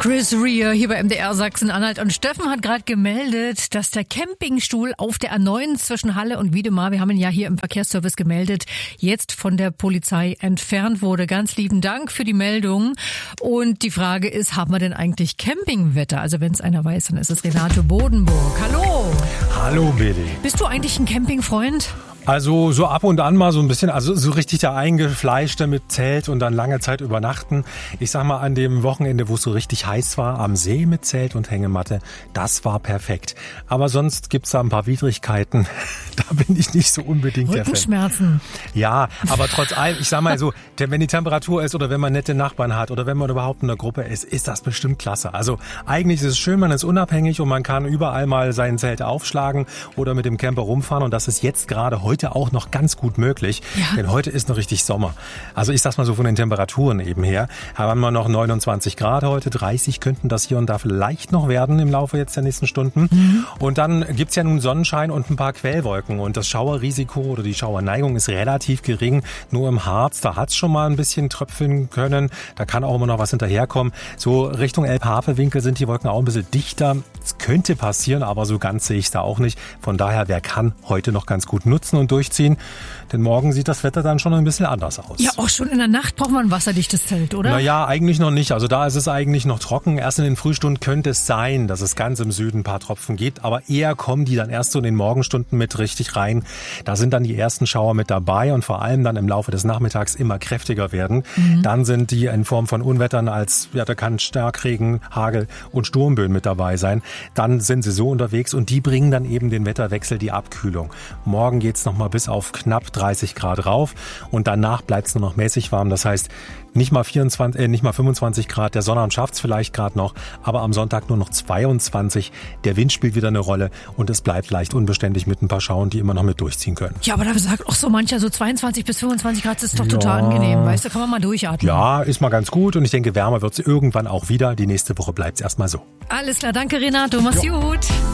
Chris Rea hier bei MDR Sachsen-Anhalt. Und Steffen hat gerade gemeldet, dass der Campingstuhl auf der A9 zwischen Halle und Wiedemar, wir haben ihn ja hier im Verkehrsservice gemeldet, jetzt von der Polizei entfernt wurde. Ganz lieben Dank für die Meldung. Und die Frage ist, haben wir denn eigentlich Campingwetter? Also wenn es einer weiß, dann ist es Renate Bodenburg. Hallo. Hallo, Billy. Bist du eigentlich ein Campingfreund? Also so ab und an mal so ein bisschen, also so richtig der Eingefleischte mit Zelt und dann lange Zeit übernachten. Ich sag mal, an dem Wochenende, wo es so richtig heiß war, am See mit Zelt und Hängematte, das war perfekt. Aber sonst gibt's da ein paar Widrigkeiten. Da bin ich nicht so unbedingt der Fan. Rückenschmerzen. Ja, aber trotz allem, ich sag mal so, wenn die Temperatur ist oder wenn man nette Nachbarn hat oder wenn man überhaupt in der Gruppe ist das bestimmt klasse. Also eigentlich ist es schön, man ist unabhängig und man kann überall mal sein Zelt aufschlagen oder mit dem Camper rumfahren und das ist jetzt gerade heute auch noch ganz gut möglich, denn heute ist noch richtig Sommer. Also ich sag's mal so von den Temperaturen eben her, haben wir noch 29 Grad heute, 30 könnten das hier und da vielleicht noch werden im Laufe jetzt der nächsten Stunden. Und dann gibt's ja nun Sonnenschein und ein paar Quellwolken und das Schauerrisiko oder die Schauerneigung ist relativ gering, nur im Harz, da hat's schon mal ein bisschen tröpfeln können, da kann auch immer noch was hinterherkommen. So Richtung Elbe-Havel-Winkel sind die Wolken auch ein bisschen dichter. Es könnte passieren, aber so ganz sehe ich es da auch nicht. Von daher, wer kann, heute noch ganz gut nutzen und durchziehen. Denn morgen sieht das Wetter dann schon ein bisschen anders aus. Ja, auch schon in der Nacht braucht man ein wasserdichtes Zelt, oder? Naja, eigentlich noch nicht. Also da ist es eigentlich noch trocken. Erst in den Frühstunden könnte es sein, dass es ganz im Süden ein paar Tropfen gibt. Aber eher kommen die dann erst so in den Morgenstunden mit richtig rein. Da sind dann die ersten Schauer mit dabei und vor allem dann im Laufe des Nachmittags immer kräftiger werden. Dann sind die in Form von Unwettern da kann Starkregen, Hagel und Sturmböen mit dabei sein. Dann sind sie so unterwegs und die bringen dann eben den Wetterwechsel, die Abkühlung. Morgen geht's noch mal bis auf knapp 30 Grad rauf und danach bleibt's nur noch mäßig warm. Das heißt, nicht mal 25 Grad. Der Sonnabend schafft's vielleicht gerade noch, aber am Sonntag nur noch 22. Der Wind spielt wieder eine Rolle und es bleibt leicht unbeständig mit ein paar Schauern, die immer noch mit durchziehen können. Ja, aber da sagt auch so mancher, so 22 bis 25 Grad ist doch total angenehm. Weißt du, kann man mal durchatmen. Ja, ist mal ganz gut und ich denke, wärmer wird's irgendwann auch wieder. Die nächste Woche bleibt's erstmal so. Alles klar, danke Renato, mach's gut.